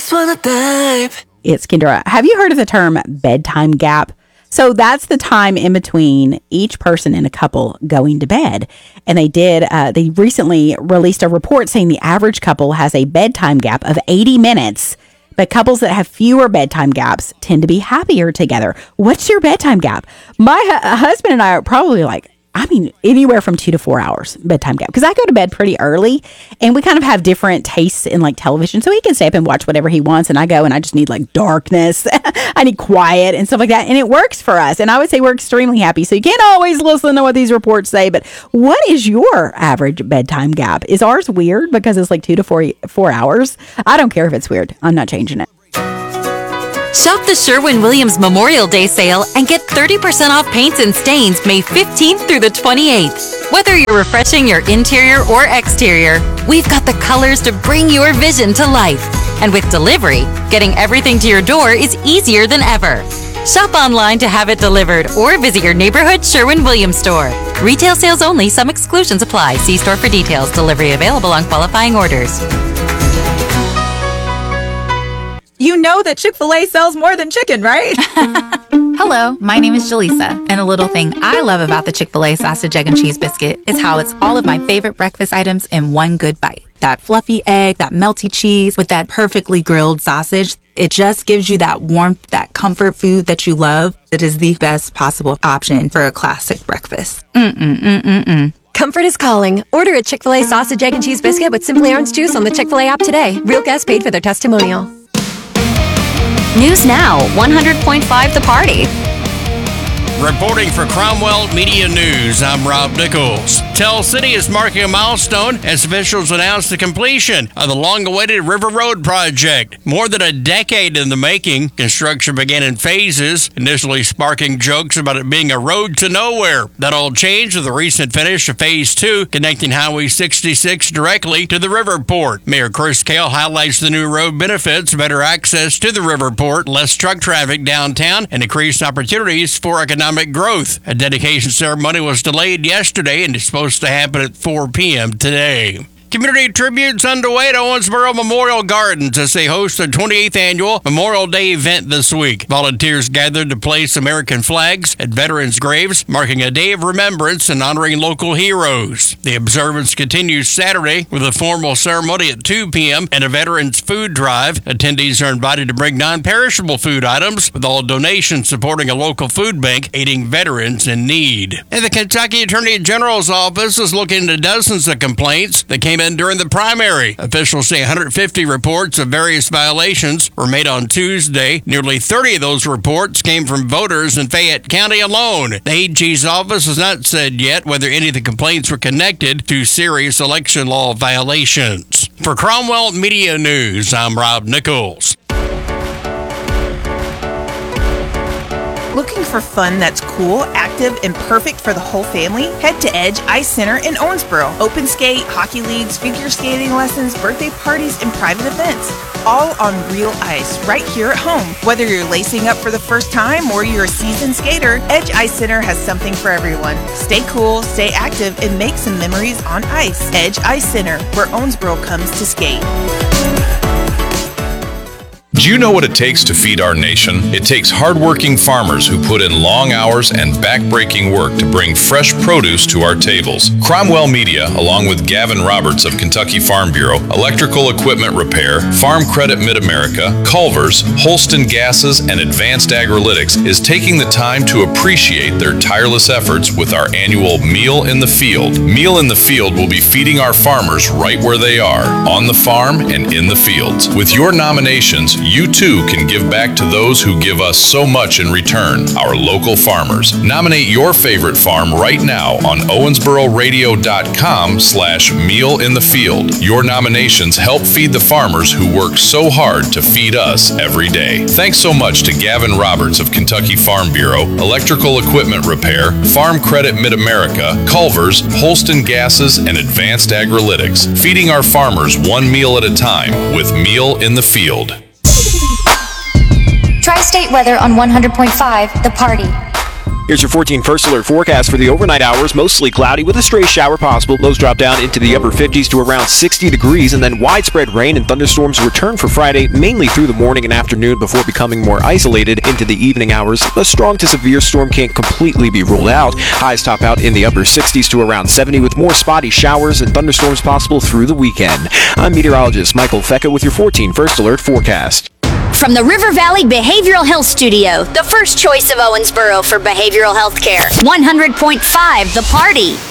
just wanna dive. It's Kendra. Have you heard of the term bedtime gap? So that's the time in between each person in a couple going to bed. And they recently released a report saying the average couple has a bedtime gap of 80 minutes. But couples that have fewer bedtime gaps tend to be happier together. What's your bedtime gap? My husband and I are probably anywhere from 2 to 4 hours bedtime gap. Because I go to bed pretty early and we kind of have different tastes in like television. So he can stay up and watch whatever he wants. And I go and I just need like darkness. I need quiet and stuff like that. And it works for us. And I would say we're extremely happy. So you can't always listen to what these reports say. But what is your average bedtime gap? Is ours weird because it's like 2 to 4 hours? I don't care if it's weird. I'm not changing it. Shop the Sherwin-Williams Memorial Day sale and get 30% off paints and stains May 15th through the 28th. Whether you're refreshing your interior or exterior, we've got the colors to bring your vision to life. And with delivery, getting everything to your door is easier than ever. Shop online to have it delivered or visit your neighborhood Sherwin-Williams store. Retail sales only. Some exclusions apply. See store for details. Delivery available on qualifying orders. You know that Chick-fil-A sells more than chicken, right? Hello, my name is Jaleesa, and a little thing I love about the Chick-fil-A sausage, egg, and cheese biscuit is how it's all of my favorite breakfast items in one good bite. That fluffy egg, that melty cheese with that perfectly grilled sausage. It just gives you that warmth, that comfort food that you love. It is the best possible option for a classic breakfast. Comfort is calling. Order a Chick-fil-A sausage, egg, and cheese biscuit with Simply Orange Juice on the Chick-fil-A app today. Real guests paid for their testimonial. News Now, 100.5 The Party. Reporting for Cromwell Media News, I'm Rob Nichols. Tell City is marking a milestone as officials announced the completion of the long-awaited River Road project. More than a decade in the making, construction began in phases, initially sparking jokes about it being a road to nowhere. That all changed with the recent finish of Phase 2, connecting Highway 66 directly to the riverport. Mayor Chris Kale highlights the new road benefits, better access to the riverport, less truck traffic downtown, and increased opportunities for economic growth. A dedication ceremony was delayed yesterday and is supposed to happen at 4 p.m. today. Community tributes underway at Owensboro Memorial Gardens as they host the 28th annual Memorial Day event this week. Volunteers gathered to place American flags at veterans' graves, marking a day of remembrance and honoring local heroes. The observance continues Saturday with a formal ceremony at 2 p.m. and a veterans' food drive. Attendees are invited to bring non-perishable food items, with all donations supporting a local food bank aiding veterans in need. And the Kentucky Attorney General's office is looking into dozens of complaints that came in during the primary. Officials say 150 reports of various violations were made on Tuesday. Nearly 30 of those reports came from voters in Fayette County alone. The AG's office has not said yet whether any of the complaints were connected to serious election law violations. For Cromwell Media News, I'm Rob Nichols. Looking for fun that's cool, active, and perfect for the whole family? Head to Edge Ice Center in Owensboro. Open skate, hockey leagues, figure skating lessons, birthday parties, and private events. All on real ice, right here at home. Whether you're lacing up for the first time or you're a seasoned skater, Edge Ice Center has something for everyone. Stay cool, stay active, and make some memories on ice. Edge Ice Center, where Owensboro comes to skate. Do you know what it takes to feed our nation? It takes hardworking farmers who put in long hours and back-breaking work to bring fresh produce to our tables. Cromwell Media, along with Gavin Roberts of Kentucky Farm Bureau, Electrical Equipment Repair, Farm Credit Mid-America, Culver's, Holston Gases, and Advanced Agrilytics, is taking the time to appreciate their tireless efforts with our annual Meal in the Field. Meal in the Field will be feeding our farmers right where they are, on the farm and in the fields. With your nominations, you too can give back to those who give us so much in return, our local farmers. Nominate your favorite farm right now on owensbororadio.com/mealinthefield. Your nominations help feed the farmers who work so hard to feed us every day. Thanks so much to Gavin Roberts of Kentucky Farm Bureau, Electrical Equipment Repair, Farm Credit Mid-America, Culver's, Holston Gases, and Advanced Agrilytics, feeding our farmers one meal at a time with Meal in the Field. Tri-State weather on 100.5 The Party. Here's your 14 First Alert forecast for the overnight hours. Mostly cloudy with a stray shower possible. Lows drop down into the upper 50s to around 60 degrees, and then widespread rain and thunderstorms return for Friday, mainly through the morning and afternoon before becoming more isolated into the evening hours. A strong to severe storm can't completely be ruled out. Highs top out in the upper 60s to around 70 with more spotty showers and thunderstorms possible through the weekend. I'm meteorologist Michael Fecka with your 14 First Alert forecast. From the River Valley Behavioral Health Studio, the first choice of Owensboro for behavioral health care. 100.5 The Party.